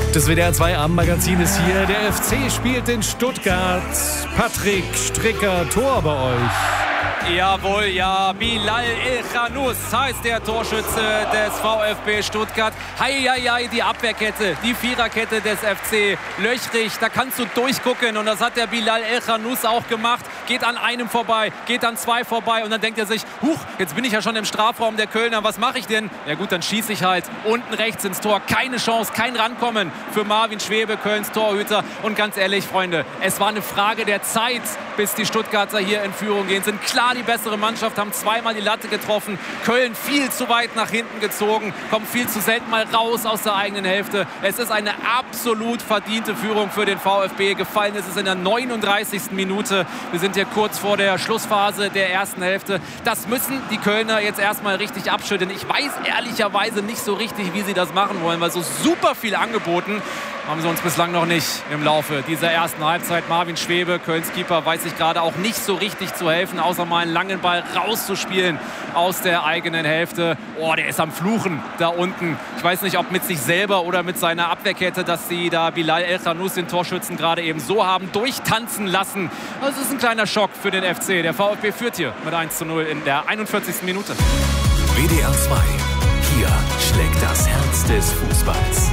Das WDR 2 Abendmagazin ist hier. Der FC spielt in Stuttgart. Patrick Stricker, Tor bei euch. Jawohl, ja, Bilal El-Khanous heißt der Torschütze des VfB Stuttgart. Heieiei, die Abwehrkette, die Viererkette des FC löchrig. Da kannst du durchgucken und das hat der Bilal El-Khanous auch gemacht. Geht an einem vorbei, geht an zwei vorbei und dann denkt er sich, huch, jetzt bin ich ja schon im Strafraum der Kölner, was mache ich denn? Ja gut, dann schieße ich halt unten rechts ins Tor. Keine Chance, kein Rankommen für Marvin Schwebe, Kölns Torhüter. Und ganz ehrlich, Freunde, es war eine Frage der Zeit, bis die Stuttgarter hier in Führung gehen. Sind klar die bessere Mannschaft, haben zweimal die Latte getroffen. Köln viel zu weit nach hinten gezogen, kommt viel zu selten mal raus aus der eigenen Hälfte. Es ist eine absolut verdiente Führung für den VfB. Gefallen ist es in der 39. Minute. Wir sind hier kurz vor der Schlussphase der ersten Hälfte. Das müssen die Kölner jetzt erstmal richtig abschütteln. Ich weiß ehrlicherweise nicht so richtig, wie sie das machen wollen, weil so super viel angeboten haben sie uns bislang noch nicht im Laufe dieser ersten Halbzeit. Marvin Schwebe, Kölns Keeper, weiß sich gerade auch nicht so richtig zu helfen, außer mal einen langen Ball rauszuspielen aus der eigenen Hälfte. Oh, der ist am Fluchen da unten. Ich weiß nicht, ob mit sich selber oder mit seiner Abwehrkette, dass sie da Bilal El-Khanous, den Torschützen, gerade eben so haben durchtanzen lassen. Das ist ein kleiner Schock für den FC. Der VfB führt hier mit 1:0 in der 41. Minute. WDR 2. Hier schlägt das Herz des Fußballs.